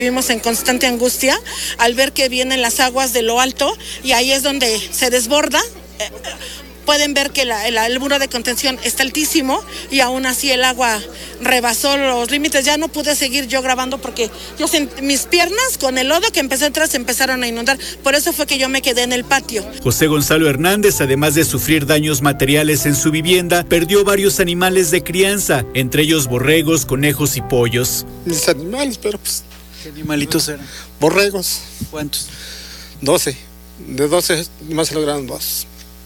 Vivimos en constante angustia al ver que vienen las aguas de lo alto y ahí es donde se desborda. Pueden ver que el muro de contención está altísimo y aún así el agua rebasó los límites. Ya no pude seguir yo grabando porque mis piernas con el lodo que empecé atrás se empezaron a inundar. Por eso fue que yo me quedé en el patio. José Gonzalo Hernández, además de sufrir daños materiales en su vivienda, perdió varios animales de crianza, entre ellos borregos, conejos y pollos. Mis animales, pero pues... ¿Qué animalitos eran? Borregos. ¿Cuántos? 12. De 12 más se lograron dos.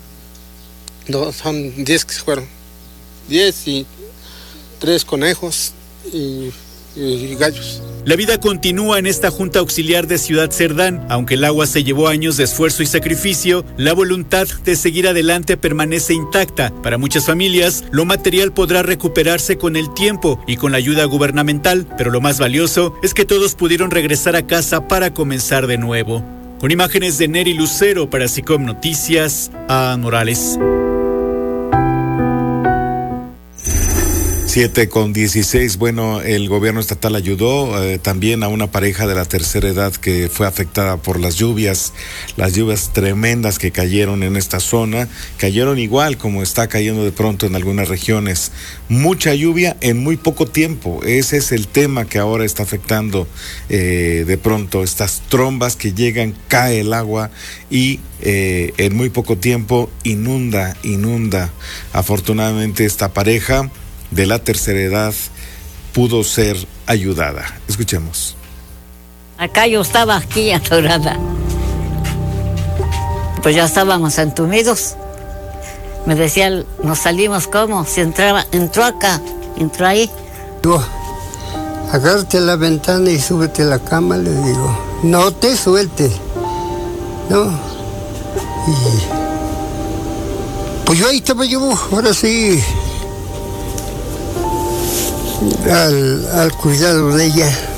Son 10 que se fueron. 10 y 3 conejos y gallos. La vida continúa en esta Junta Auxiliar de Ciudad Cerdán. Aunque el agua se llevó años de esfuerzo y sacrificio, la voluntad de seguir adelante permanece intacta. Para muchas familias, lo material podrá recuperarse con el tiempo y con la ayuda gubernamental, pero lo más valioso es que todos pudieron regresar a casa para comenzar de nuevo. Con imágenes de Neri Lucero para SICOM Noticias, A. Morales. 7:16. Bueno, el gobierno estatal ayudó también a una pareja de la tercera edad que fue afectada por las lluvias tremendas que cayeron en esta zona. Cayeron igual como está cayendo de pronto en algunas regiones. Mucha lluvia en muy poco tiempo. Ese es el tema que ahora está afectando de pronto. Estas trombas que llegan, cae el agua y en muy poco tiempo inunda. Afortunadamente esta pareja de la tercera edad pudo ser ayudada. Escuchemos. Acá yo estaba aquí atorada. Pues ya estábamos entumidos. Me decía, nos salimos como, si entró acá, entró ahí. Yo, agárrate a la ventana y súbete a la cama, le digo. No te sueltes. No. Y pues yo ahí estaba yo, ahora sí. Al cuidado de ella.